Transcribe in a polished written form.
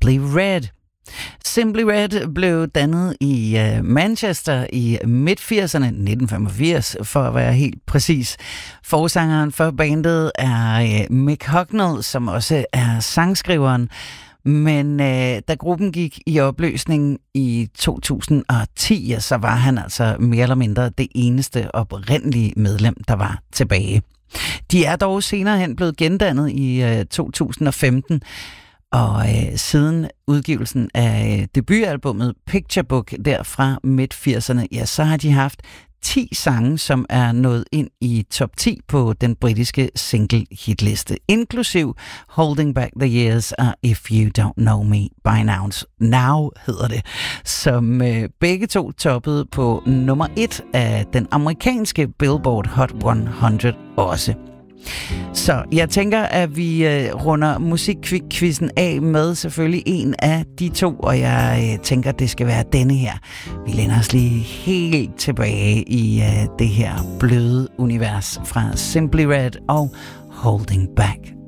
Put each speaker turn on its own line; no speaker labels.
Simply Red. Simply Red blev dannet i Manchester i midt-80'erne, 1985 for at være helt præcis. Forsangeren for bandet er Mick Hucknall, som også er sangskriveren. Men da gruppen gik i opløsning i 2010, så var han altså mere eller mindre det eneste oprindelige medlem, der var tilbage. De er dog senere hen blevet gendannet i 2015, og siden udgivelsen af debutalbummet Picture Book der fra midt-80'erne, ja, så har de haft 10 sange, som er nået ind i top 10 på den britiske single-hitliste, inklusiv Holding Back the Years og If You Don't Know Me By Now hedder det, som begge to toppede på nummer 1 af den amerikanske Billboard Hot 100 også. Så jeg tænker, at vi runder musikquizzen af med selvfølgelig en af de to, og jeg tænker, at det skal være denne her. Vi læner os lige helt tilbage i det her bløde univers fra Simply Red og Holding Back